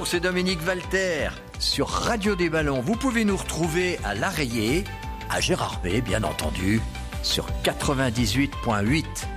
Bonjour, c'est Dominique Valter sur Radio des Ballons. Vous pouvez nous retrouver à l'Arrier, à Gérardmer bien entendu, sur 98.8.